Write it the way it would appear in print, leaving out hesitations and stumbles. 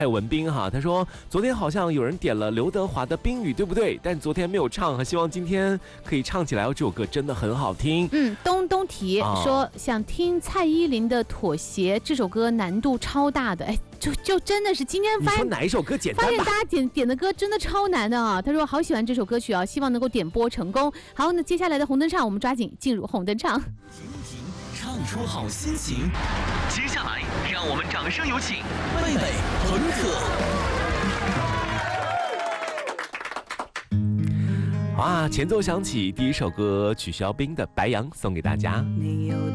还有文斌哈，他说昨天好像有人点了刘德华的《冰雨》，对不对？但昨天没有唱，希望今天可以唱起来哦。这首歌真的很好听。 东提说想听蔡依林的《妥协》，这首歌难度超大的，哎，就真的是今天发现哪一首歌简单？ 发现大家点的歌真的超难的啊！他说好喜欢这首歌曲啊，希望能够点播成功。好，那接下来的红灯唱，我们抓紧进入红灯唱。 唱出好心情。接下来，让我们掌声有请贝贝彭可。前奏响起，第一首歌曲肖冰的《白羊》送给大家。 你有